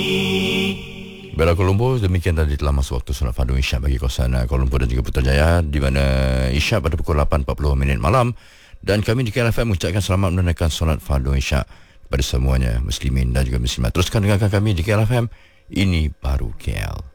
Bella Kuala Lumpur, demikian tadi telah masuk waktu solat fardu isyak bagi kawasan Kuala Lumpur dan juga Putrajaya, di mana isyak pada pukul 8.40 malam, dan kami di KLFM mengucapkan selamat menunaikan solat fardu isyak kepada semuanya muslimin dan juga muslimat. Teruskan dengarkan kami di KLFM. Ini baru KL.